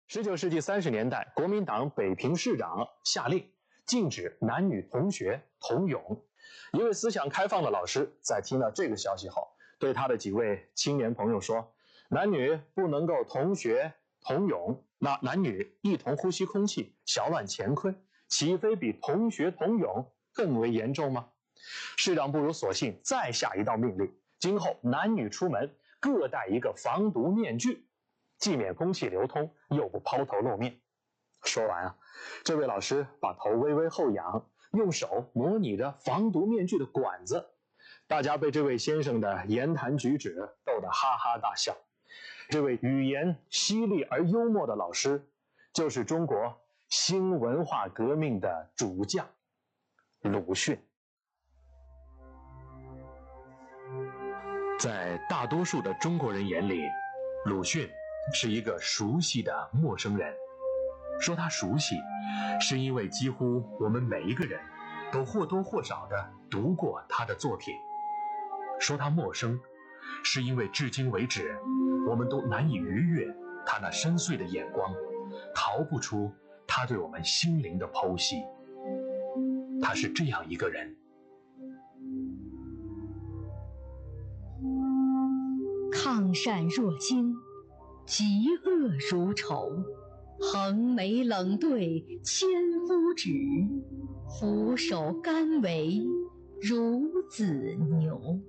19世纪30年代，国民党北平市长下令禁止男女同学同泳。一位思想开放的老师在听到这个消息后，对他的几位青年朋友说：男女不能够同学同泳，那男女一同呼吸空气，小乱乾坤，岂非比同学同泳更为严重吗？市长不如索性再下一道命令，今后男女出门各戴一个防毒面具，既免空气流通，又不抛头露面。说完这位老师把头微微后仰，用手模拟着防毒面具的管子。大家被这位先生的言谈举止逗得哈哈大笑。这位语言犀利而幽默的老师，就是中国新文化革命的主将鲁迅。在大多数的中国人眼里，鲁迅是一个熟悉的陌生人。说他熟悉，是因为几乎我们每一个人都或多或少地读过他的作品。说他陌生，是因为至今为止我们都难以逾越他那深邃的眼光，逃不出他对我们心灵的剖析。他是这样一个人： 抗善若惊，嫉恶如仇，横眉冷对千夫指，俯首甘为孺子牛。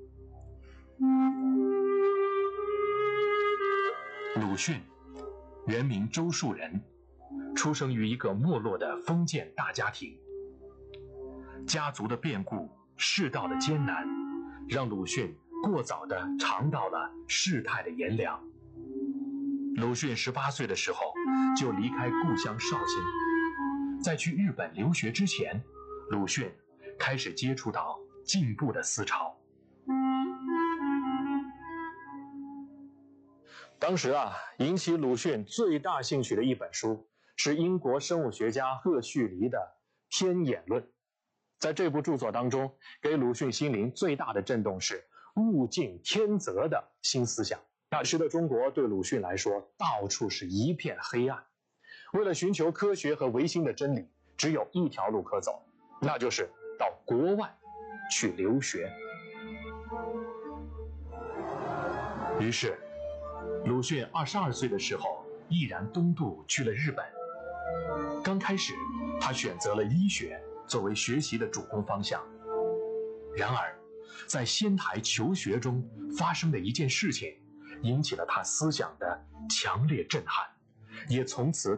鲁迅，原名周树人，出生于一个没落的封建大家庭。家族的变故，世道的艰难，让鲁迅过早地尝到了世态的炎凉。鲁迅18岁的时候就离开故乡绍兴，在去日本留学之前，鲁迅开始接触到进步的思潮。当时引起鲁迅最大兴趣的一本书是英国生物学家赫胥黎的《天演论》。在这部著作当中，给鲁迅心灵最大的震动是物竞天择的新思想。那时的中国对鲁迅来说，到处是一片黑暗。为了寻求科学和唯心的真理，只有一条路可走，那就是到国外去留学。于是鲁迅22岁的时候毅然东渡去了日本。刚开始他选择了医学作为学习的主攻方向，然而在仙台求学中发生的一件事情引起了他思想的强烈震撼，也从此